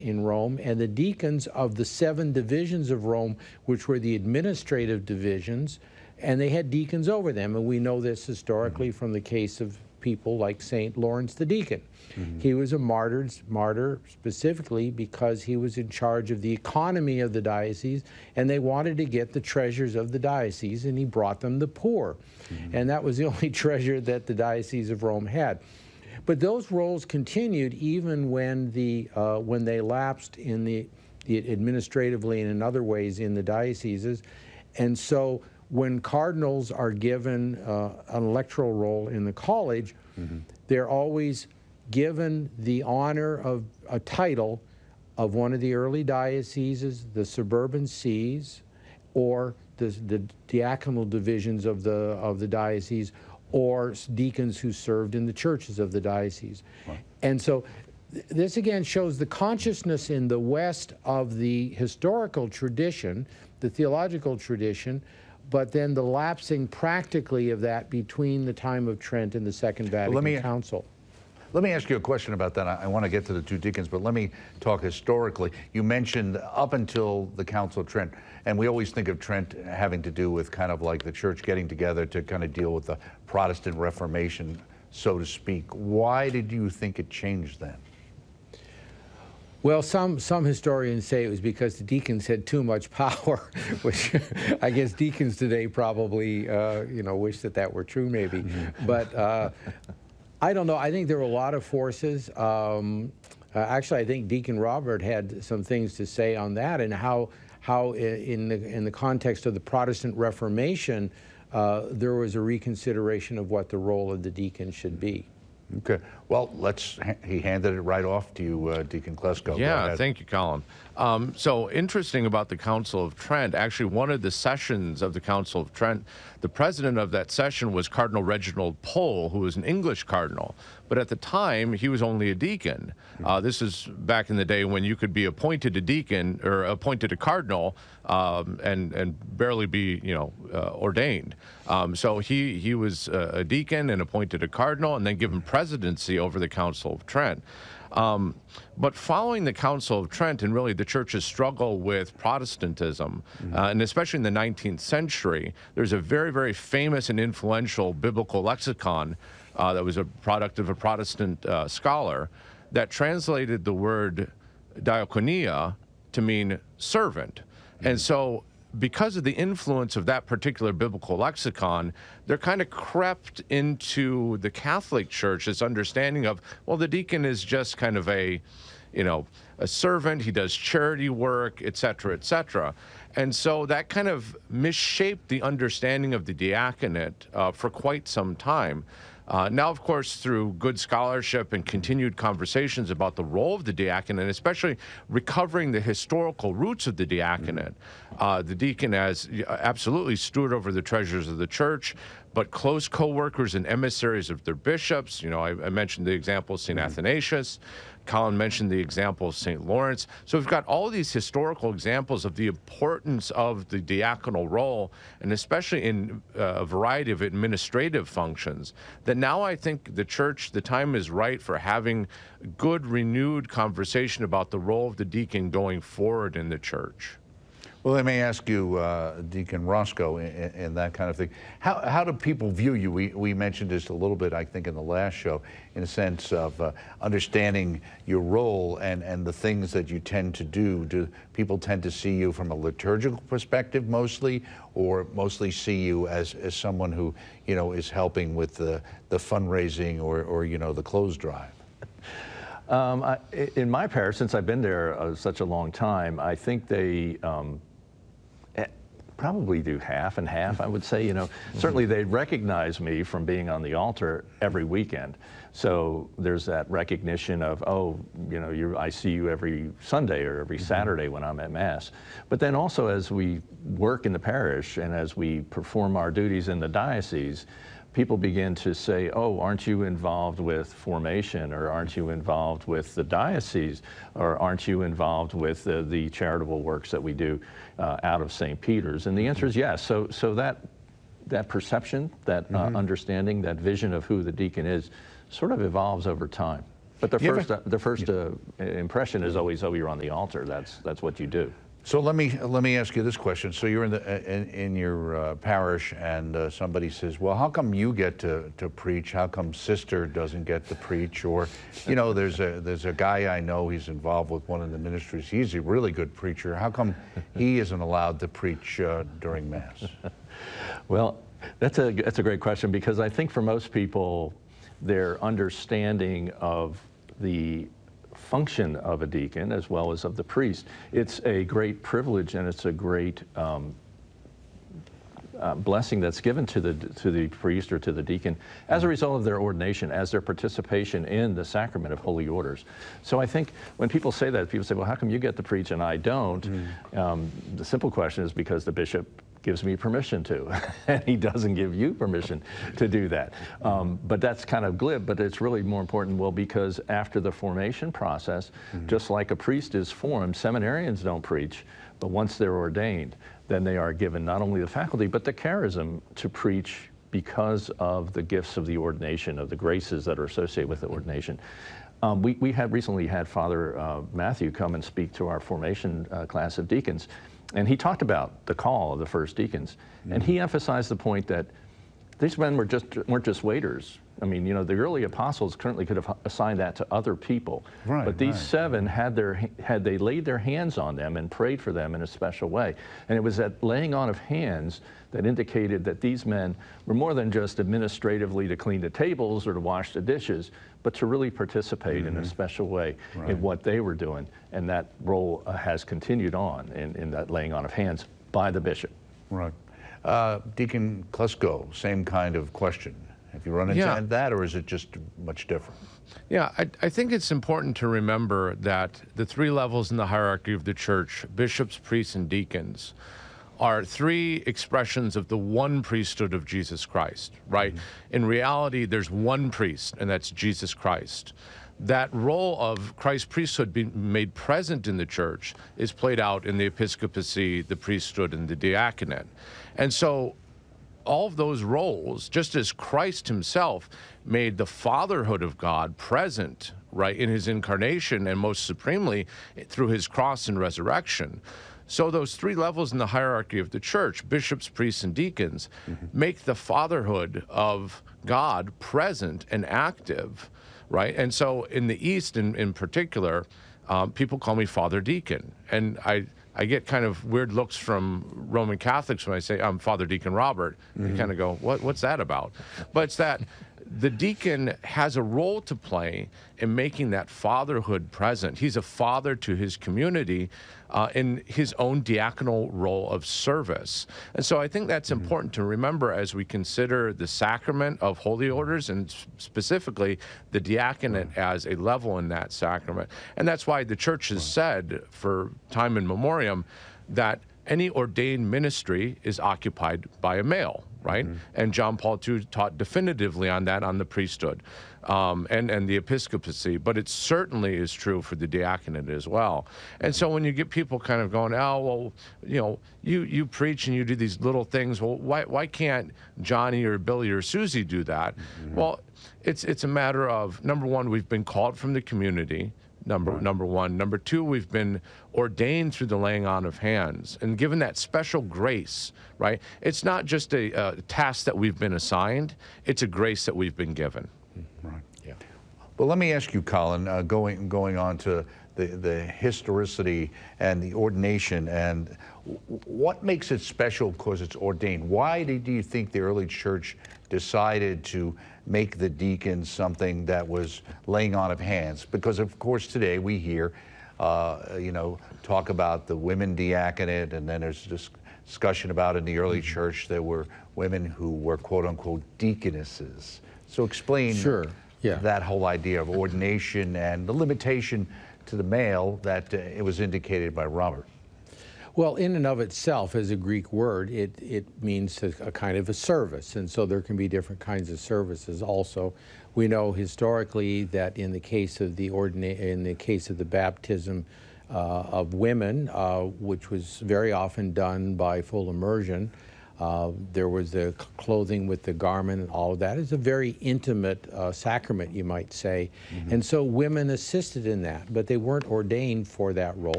in Rome, and the deacons of the 7 divisions of Rome, which were the administrative divisions, and they had deacons over them. And we know this historically from the case of people like St. Lawrence the Deacon. He was a martyr specifically because he was in charge of the economy of the diocese, and they wanted to get the treasures of the diocese, and he brought them the poor. And that was the only treasure that the Diocese of Rome had. But those roles continued even when they lapsed in the administratively and in other ways in the dioceses. And so when cardinals are given an electoral role in the college, they're always given the honor of a title of one of the early dioceses, the suburban sees, or the diaconal divisions of the diocese, or deacons who served in the churches of the diocese. Right. And so this again shows the consciousness in the West of the historical tradition, the theological tradition, but then the lapsing practically of that between the time of Trent and the Second Vatican Council. Let me ask you a question about that. I want to get to the 2 deacons, but let me talk historically. You mentioned up until the Council of Trent, and we always think of Trent having to do with kind of like the church getting together to kind of deal with the Protestant Reformation, so to speak. Why did you think it changed then? Well, some historians say it was because the deacons had too much power, which I guess deacons today probably, wish that were true maybe. But I don't know. I think there were a lot of forces. Actually, I think Deacon Robert had some things to say on that, and how in the context of the Protestant Reformation, there was a reconsideration of what the role of the deacon should be. Okay. Well, he handed it right off to you, Deacon Klesko. Yeah, thank you, Colin. So interesting about the Council of Trent, actually one of the sessions of the Council of Trent, the president of that session was Cardinal Reginald Pole, who was an English cardinal. But at the time, he was only a deacon. This is back in the day when you could be appointed a deacon or appointed a cardinal and barely be, ordained. So he was a deacon and appointed a cardinal and then given presidency over the Council of Trent. But following the Council of Trent and really the church's struggle with Protestantism, and especially in the 19th century, there's a very, very famous and influential biblical lexicon that was a product of a Protestant scholar that translated the word diakonia to mean servant. And so because of the influence of that particular biblical lexicon, there kind of crept into the Catholic Church this understanding of, well, the deacon is just kind of a servant, he does charity work, et cetera, et cetera. And so that kind of misshaped the understanding of the diaconate for quite some time. Now, of course, through good scholarship and continued conversations about the role of the diaconate, and especially recovering the historical roots of the diaconate, the deacon as absolutely steward over the treasures of the church, but close co-workers and emissaries of their bishops. I mentioned the example of St. Athanasius. Colin mentioned the example of St. Lawrence. So we've got all these historical examples of the importance of the diaconal role, and especially in a variety of administrative functions, that now I think the church, the time is right for having good, renewed conversation about the role of the deacon going forward in the church. Well, let me ask you, Deacon Roscoe, and that kind of thing. How do people view you? We mentioned this a little bit, I think, in the last show, in a sense of understanding your role and the things that you tend to do. Do people tend to see you from a liturgical perspective mostly, or mostly see you as someone who, is helping with the fundraising or the clothes drive? In my parish, since I've been there such a long time, I think they probably do half and half, I would say. Certainly they recognize me from being on the altar every weekend. So there's that recognition of, I see you every Sunday or every Saturday when I'm at Mass. But then also as we work in the parish and as we perform our duties in the diocese, people begin to say, oh, aren't you involved with formation, or aren't you involved with the diocese, or aren't you involved with the charitable works that we do out of St. Peter's? And the answer is yes. So that perception, that understanding, that vision of who the deacon is sort of evolves over time. But the first impression is always, oh, you're on the altar. That's what you do. So let me ask you this question. So you're in your parish, and somebody says, "Well, how come you get to preach? How come Sister doesn't get to preach?" Or, you know, there's a guy I know. He's involved with one of the ministries. He's a really good preacher. How come he isn't allowed to preach during Mass? Well, that's a great question, because I think for most people, their understanding of the function of a deacon as well as of the priest, it's a great privilege, and it's a great blessing that's given to the priest or to the deacon as a result of their ordination, as their participation in the sacrament of holy orders. So I think when people say that, people say, well, how come you get to preach and I don't? The simple question is because the bishop gives me permission to, and he doesn't give you permission to do that. But that's kind of glib, but it's really more important, well, because after the formation process, just like a priest is formed, seminarians don't preach, but once they're ordained, then they are given not only the faculty, but the charism to preach because of the gifts of the ordination, of the graces that are associated with the ordination. We had recently had Father Matthew come and speak to our formation class of deacons, and he talked about the call of the first deacons, and he emphasized the point that these men weren't just waiters. I mean, you know, the early apostles currently could have assigned that to other people, but these 7 had they laid their hands on them and prayed for them in a special way, and it was that laying on of hands that indicated that these men were more than just administratively to clean the tables or to wash the dishes, but to really participate in a special way in what they were doing, and that role has continued on in that laying on of hands by the bishop. Right. Deacon Klesko, same kind of question. Have you run into that, or is it just much different? Yeah, I think it's important to remember that the 3 levels in the hierarchy of the church, bishops, priests, and deacons, are 3 expressions of the one priesthood of Jesus Christ, right? In reality, there's one priest, and that's Jesus Christ. That role of Christ's priesthood being made present in the church is played out in the episcopacy, the priesthood, and the diaconate. And so all of those roles, just as Christ himself made the fatherhood of God present, right, in his incarnation and most supremely through his cross and resurrection, so those 3 levels in the hierarchy of the church, bishops, priests, and deacons, make the fatherhood of God present and active, right? And so in the East in particular, people call me Father Deacon. And I get kind of weird looks from Roman Catholics when I say I'm Father Deacon Robert. They kind of go, what's that about? But it's that the deacon has a role to play in making that fatherhood present. He's a father to his community in his own diaconal role of service. And so I think that's important to remember as we consider the sacrament of holy orders, and specifically the diaconate as a level in that sacrament. And that's why the church has said for time in memoriam that any ordained ministry is occupied by a male, right? And John Paul II taught definitively on that, on the priesthood and the episcopacy, but it certainly is true for the diaconate as well. And so when you get people kind of going, oh, well, you know, you preach and you do these little things, well, why can't Johnny or Billy or Susie do that? Well, it's a matter of, number one, we've been called from the community, number one. Number 2, we've been ordained through the laying on of hands and given that special grace, right? It's not just a task that we've been assigned, it's a grace that we've been given. Right. Yeah. Well, let me ask you, Colin, going on to the historicity and the ordination, and what makes it special because it's ordained? Why do you think the early church decided to make the deacons something that was laying on of hands? Because of course today we hear, you know, talk about the women diaconate, and then there's this discussion about in the early church there were women who were quote unquote deaconesses. So explain that whole idea of ordination and the limitation to the male that it was indicated by Robert. Well, in and of itself, as a Greek word, it means a kind of a service, and so there can be different kinds of services. Also, we know historically that in the case of the baptism of women, which was very often done by full immersion, There was the clothing with the garment and all of that. It's a very intimate sacrament, you might say. And so women assisted in that, but they weren't ordained for that role.